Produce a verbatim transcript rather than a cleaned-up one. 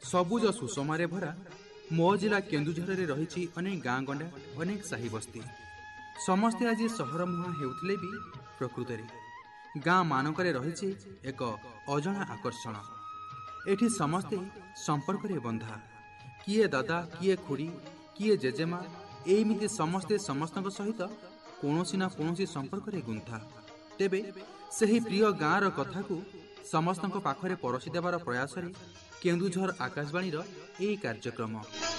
ସବୁଜ ସୁଷମାରେ ଭରା ମୋ ଜିଲ୍ଲା କେନ୍ଦୁଝରରେ ରହିଛି ଅନେକ ଗାଁ ଗଣ୍ଡା, ଅନେକ ସାହି ବସ୍ତି। ସମସ୍ତେ ଆଜି ସହର ମୁହାଁ ହେଉଥିଲେ ବି ପ୍ରକୃତରେ ଗାଁ ମାନଙ୍କରେ ରହିଛି ଏକ ଅଜଣା ଆକର୍ଷଣ। ଏଠି ସମସ୍ତେ ସମ୍ପର୍କରେ ବନ୍ଧା, କିଏ ଦାଦା, କିଏ ଖୁଡ଼ି, କିଏ ଜେଜେମା, ଏମିତି ସମସ୍ତେ ସମସ୍ତଙ୍କ ସହିତ କୌଣସି ନା କୌଣସି ସମ୍ପର୍କରେ ଗୁନ୍ଥା। ତେବେ ସେହି ପ୍ରିୟ ଗାଁର କଥାକୁ ସମସ୍ତଙ୍କ ପାଖରେ ପରସି ଦେବାର ପ୍ରୟାସରେ କେନ୍ଦୁଝର ଆକାଶବାଣୀର ଏହି କାର୍ଯ୍ୟକ୍ରମ।